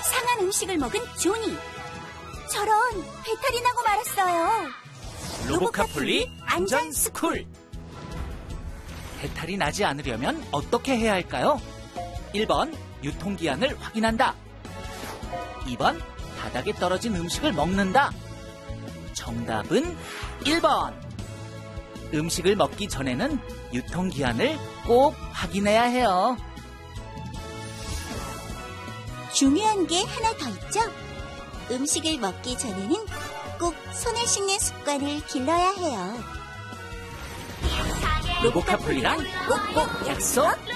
상한 음식을 먹은 조니. 저런, 배탈이 나고 말았어요. 로보카폴리 안전스쿨. 배탈이 나지 않으려면 어떻게 해야 할까요? 1번, 유통기한을 확인한다. 2번, 바닥에 떨어진 음식을 먹는다. 정답은 1번. 음식을 먹기 전에는 유통기한을 꼭 확인해야 해요. 중요한 게 하나 더 있죠? 음식을 먹기 전에는 꼭 손을 씻는 습관을 길러야 해요. 로보카폴리랑 꼭꼭 약속!